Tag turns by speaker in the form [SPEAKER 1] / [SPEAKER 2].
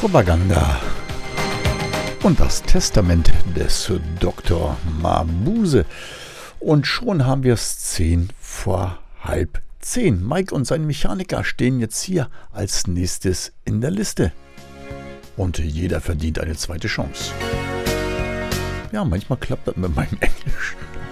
[SPEAKER 1] Propaganda und das Testament des Dr. Mabuse. Und schon haben wir es 9:10. Mike und sein Mechaniker stehen jetzt hier als nächstes in der Liste. Und jeder verdient eine zweite Chance. Ja, manchmal klappt das mit meinem Englisch.